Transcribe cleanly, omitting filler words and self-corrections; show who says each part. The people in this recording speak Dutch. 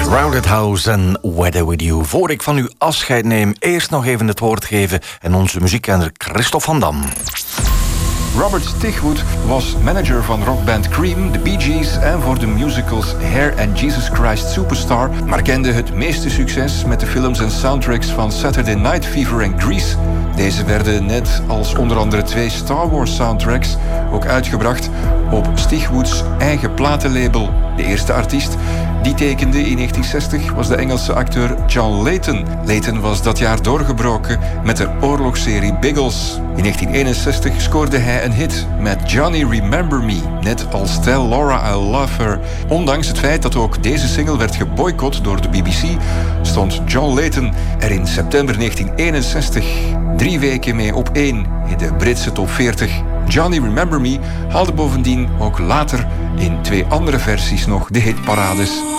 Speaker 1: Crowded House en Weather With You. Voor ik van u afscheid neem, eerst nog even het woord geven en onze muziekkenner Christophe van Dam.
Speaker 2: Robert Stigwood was manager van rockband Cream, de Bee Gees en voor de musicals Hair en Jesus Christ Superstar, maar kende het meeste succes met de films en soundtracks van Saturday Night Fever en Grease. Deze werden, net als onder andere 2 Star Wars soundtracks, ook uitgebracht op Stigwoods eigen platenlabel. De eerste artiest die tekende in 1960 was de Engelse acteur John Layton. Layton was dat jaar doorgebroken met de oorlogsserie Biggles. In 1961 scoorde hij een hit met Johnny Remember Me, net als Tell Laura I Love Her. Ondanks het feit dat ook deze single werd geboycott door de BBC, stond John Layton er in september 1961 3 weken mee op 1 in de Britse top 40. Johnny Remember Me haalde bovendien ook later in 2 andere versies nog de hitparades.